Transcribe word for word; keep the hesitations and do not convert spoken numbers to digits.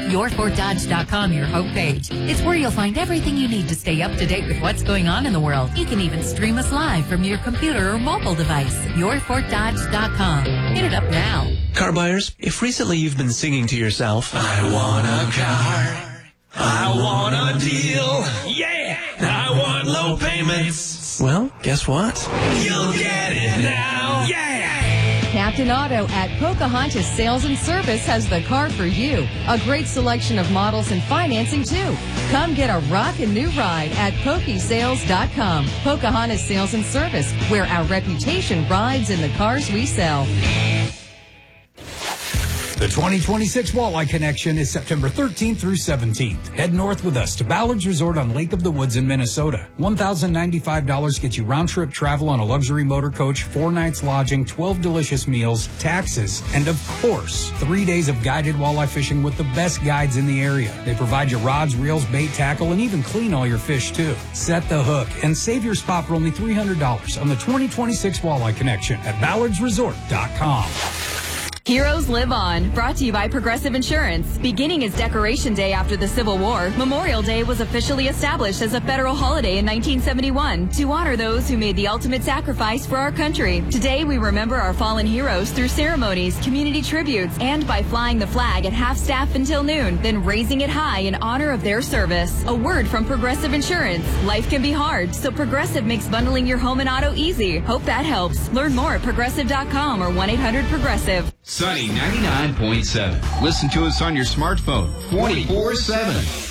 your fort dodge dot com, your homepage. It's where you'll find everything you need to stay up to date with what's going on in the world. You can even stream us live from your computer or mobile device. your fort dodge dot com. Hit it up now. Car buyers, if recently you've been singing to yourself, I want a car, I want a deal, yeah, I want low payments. Well, guess what? You'll get it now, yeah! Captain Auto at Pocahontas Sales and Service has the car for you. A great selection of models and financing, too. Come get a rockin' new ride at Pokey Sales dot com. Pocahontas Sales and Service, where our reputation rides in the cars we sell. The twenty twenty-six Walleye Connection is September thirteenth through seventeenth. Head north with us to Ballard's Resort on Lake of the Woods in Minnesota. one thousand ninety-five dollars gets you round-trip travel on a luxury motor coach, four nights lodging, twelve delicious meals, taxes, and of course, three days of guided walleye fishing with the best guides in the area. They provide you rods, reels, bait, tackle, and even clean all your fish, too. Set the hook and save your spot for only three hundred dollars on the twenty twenty-six Walleye Connection at ballards resort dot com. Heroes Live On, brought to you by Progressive Insurance. Beginning as Decoration Day after the Civil War, Memorial Day was officially established as a federal holiday in nineteen seventy-one to honor those who made the ultimate sacrifice for our country. Today, we remember our fallen heroes through ceremonies, community tributes, and by flying the flag at half-staff until noon, then raising it high in honor of their service. A word from Progressive Insurance. Life can be hard, so Progressive makes bundling your home and auto easy. Hope that helps. Learn more at progressive dot com or one eight hundred progressive. Sunny ninety-nine point seven. Listen to us on your smartphone twenty-four seven.